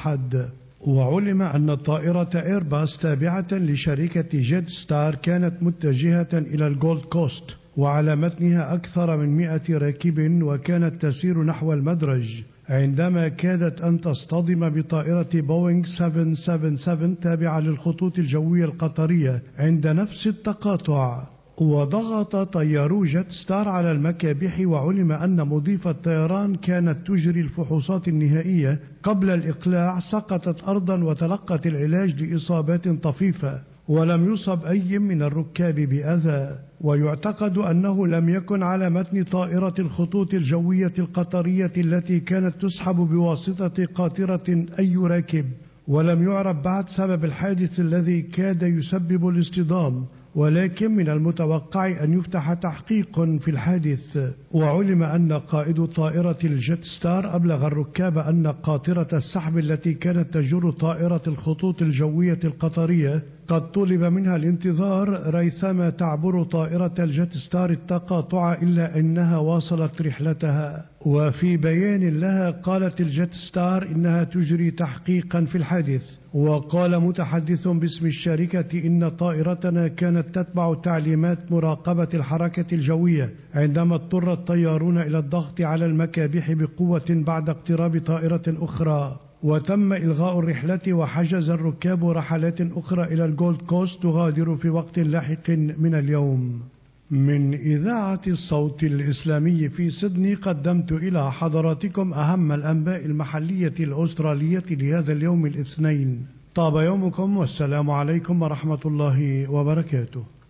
أحد. وعلم أن طائرة إيرباص تابعة لشركة جيت ستار كانت متجهة إلى الجولد كوست، وعلى متنها أكثر من 100 راكب، وكانت تسير نحو المدرج عندما كادت أن تصطدم بطائرة بوينغ 777 تابعة للخطوط الجوية القطرية عند نفس التقاطع. وضغط طيارو جيت ستار على المكابح، وعلم أن مضيف الطيران كانت تجري الفحوصات النهائية قبل الإقلاع. سقطت أرضا وتلقت العلاج لإصابات طفيفة، ولم يصب أي من الركاب بأذى. ويعتقد أنه لم يكن على متن طائرة الخطوط الجوية القطرية التي كانت تسحب بواسطة قاطرة أي راكب، ولم يعرف بعد سبب الحادث الذي كاد يسبب الاصطدام، ولكن من المتوقع أن يفتح تحقيق في الحادث. وعلم أن قائد طائرة الجيت ستار أبلغ الركاب أن قاطرة السحب التي كانت تجر طائرة الخطوط الجوية القطرية قد طلب منها الانتظار ريثما تعبر طائرة الجيت ستار التقاطع، إلا أنها واصلت رحلتها. وفي بيان لها قالت الجيت ستار إنها تجري تحقيقا في الحادث. وقال متحدث باسم الشركة إن طائرتنا كانت تتبع تعليمات مراقبة الحركة الجوية عندما اضطر الطيارون إلى الضغط على المكابح بقوة بعد اقتراب طائرة أخرى، وتم إلغاء الرحلة، وحجز الركاب رحلات أخرى إلى الجولد كوست تغادر في وقت لاحق من اليوم. من إذاعة الصوت الإسلامي في سيدني قدمت إلى حضراتكم أهم الأنباء المحلية الأسترالية لهذا اليوم الاثنين. طاب يومكم، والسلام عليكم ورحمة الله وبركاته.